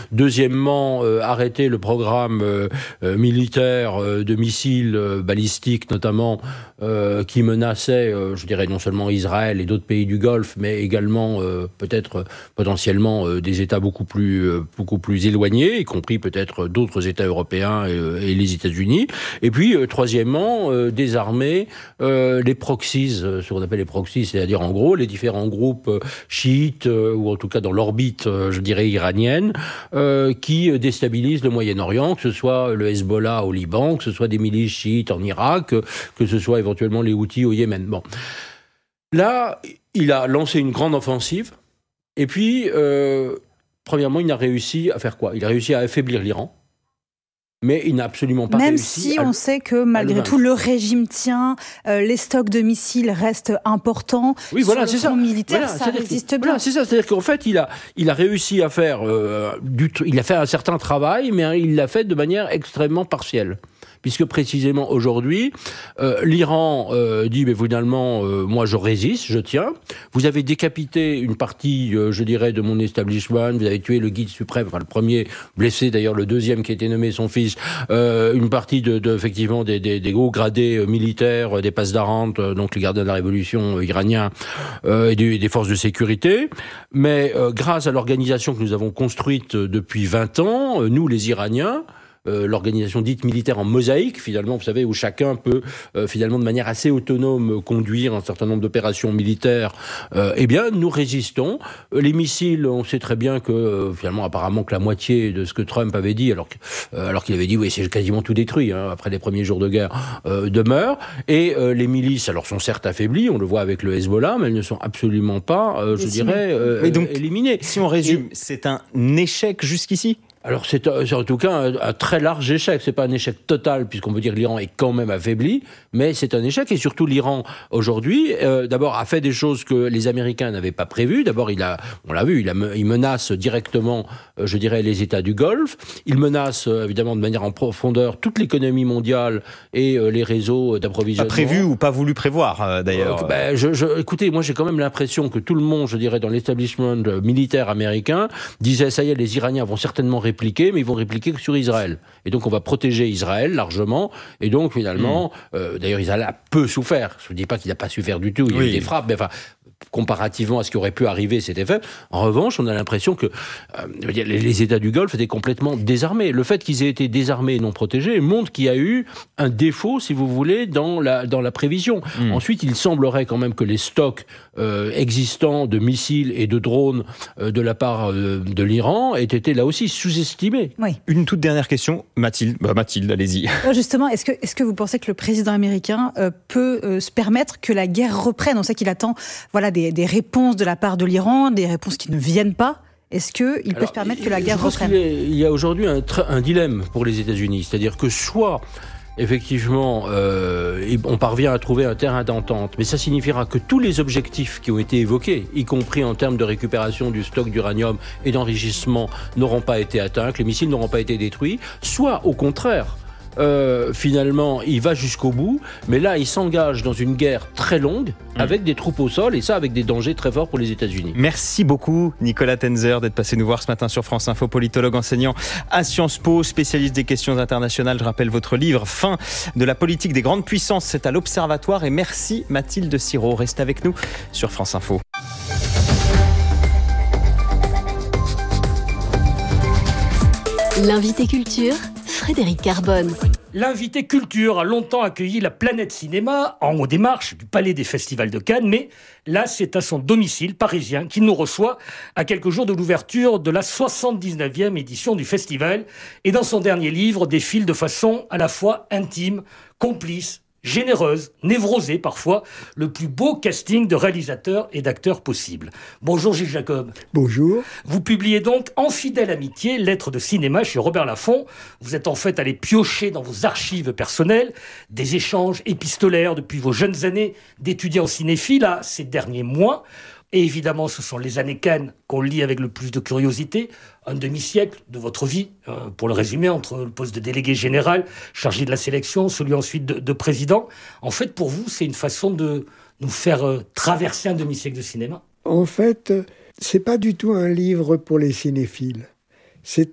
Deuxièmement, arrêter le programme militaire de missiles balistiques, notamment, qui menaçait, je dirais, non seulement Israël et d'autres pays du Golfe, mais également peut-être potentiellement des États beaucoup plus éloignés, y compris peut-être d'autres États européens et les États-Unis. Et puis, troisièmement, désarmer les proxies, ce qu'on appelle les proxies, c'est-à-dire en gros les différents groupes chiites, ou en tout cas dans l'orbite, je dirais, iranienne, qui déstabilisent le Moyen-Orient, que ce soit le Hezbollah au Liban, que ce soit des milices chiites en Irak, que ce soit éventuellement les Houthis au Yémen. Bon. Là, il a lancé une grande offensive, et puis, premièrement, il a réussi à faire quoi ? Il a réussi à affaiblir l'Iran, mais il n'a absolument pas réussi. Même si on sait que malgré tout, le régime tient, les stocks de missiles restent importants. Oui, voilà, sur le front militaire, ça résiste bien. Voilà, c'est ça. C'est-à-dire qu'en fait, il a réussi à faire il a fait un certain travail, mais il l'a fait de manière extrêmement partielle. Puisque précisément aujourd'hui, l'Iran dit, mais finalement, moi je résiste, je tiens. Vous avez décapité une partie, je dirais, de mon establishment. Vous avez tué le guide suprême, enfin le premier, blessé d'ailleurs le deuxième qui a été nommé son fils. Une partie effectivement des hauts gradés militaires, des pasdaran, donc les gardiens de la révolution iraniens, et des forces de sécurité. Mais grâce à l'organisation que nous avons construite depuis 20 ans, nous les Iraniens, l'organisation dite militaire en mosaïque, finalement, vous savez, où chacun peut, finalement, de manière assez autonome, conduire un certain nombre d'opérations militaires, eh bien, nous résistons. Les missiles, on sait très bien que, finalement, apparemment, que la moitié de ce que Trump avait dit, alors qu'il avait dit, oui, c'est quasiment tout détruit, après les premiers jours de guerre, demeure. Et les milices, alors, sont certes affaiblies, on le voit avec le Hezbollah, mais elles ne sont absolument pas, je dirais, éliminées. Si on résume, c'est un échec jusqu'ici ? Alors c'est en tout cas un très large échec. C'est pas un échec total puisqu'on peut dire que l'Iran est quand même affaibli, mais c'est un échec et surtout l'Iran aujourd'hui d'abord a fait des choses que les Américains n'avaient pas prévues. D'abord on l'a vu, il menace directement, je dirais, les États du Golfe. Il menace évidemment de manière en profondeur toute l'économie mondiale et les réseaux d'approvisionnement. Pas prévu ou pas voulu prévoir d'ailleurs. Écoutez, moi j'ai quand même l'impression que tout le monde, je dirais, dans l'establishment militaire américain disait ça y est, les Iraniens vont certainement répliquer, mais ils vont répliquer que sur Israël. Et donc on va protéger Israël largement. Et donc finalement, d'ailleurs Israël a peu souffert. Je ne dis pas qu'il n'a pas souffert du tout. Il y a eu des frappes, mais enfin, comparativement à ce qui aurait pu arriver, c'était fait. En revanche, on a l'impression que les États du Golfe étaient complètement désarmés. Le fait qu'ils aient été désarmés et non protégés montre qu'il y a eu un défaut, si vous voulez, dans la prévision. Ensuite, il semblerait quand même que les stocks existants de missiles et de drones de la part de l'Iran aient été là aussi sous-estimés. Oui. Une toute dernière question, Mathilde, allez-y. Justement, est-ce que vous pensez que le président américain peut se permettre que la guerre reprenne ? On sait qu'il attend des réponses de la part de l'Iran, des réponses qui ne viennent pas. Est-ce qu'il peut se permettre que la guerre reprenne ? Il y a aujourd'hui un dilemme pour les États-Unis. C'est-à-dire que soit, effectivement, on parvient à trouver un terrain d'entente, mais ça signifiera que tous les objectifs qui ont été évoqués, y compris en termes de récupération du stock d'uranium et d'enrichissement, n'auront pas été atteints, que les missiles n'auront pas été détruits, soit, au contraire, finalement, il va jusqu'au bout, mais là, il s'engage dans une guerre très longue, avec des troupes au sol, et ça, avec des dangers très forts pour les États-Unis. Merci beaucoup, Nicolas Tenzer, d'être passé nous voir ce matin sur France Info, politologue enseignant à Sciences Po, spécialiste des questions internationales. Je rappelle votre livre, Fin de la politique des grandes puissances, c'est à l'Observatoire. Et merci, Mathilde Sirot. Reste avec nous sur France Info. L'invité culture, Frédéric Carbone. L'invité culture a longtemps accueilli la Planète Cinéma en haut des marches du Palais des Festivals de Cannes, mais là, c'est à son domicile parisien qu'il nous reçoit à quelques jours de l'ouverture de la 79e édition du festival. Et dans son dernier livre, défile de façon à la fois intime, complice, généreuse, névrosée parfois, le plus beau casting de réalisateurs et d'acteurs possible. Bonjour Gilles Jacob. Bonjour. Vous publiez donc En fidèle amitié, lettres de cinéma chez Robert Laffont. Vous êtes en fait allé piocher dans vos archives personnelles, des échanges épistolaires depuis vos jeunes années d'étudiants cinéphiles à ces derniers mois. Et évidemment, ce sont les années Cannes qu'on lit avec le plus de curiosité. Un demi-siècle de votre vie, pour le résumer, entre le poste de délégué général, chargé de la sélection, celui ensuite de président. En fait, pour vous, c'est une façon de nous faire traverser un demi-siècle de cinéma. En fait, c'est pas du tout un livre pour les cinéphiles. C'est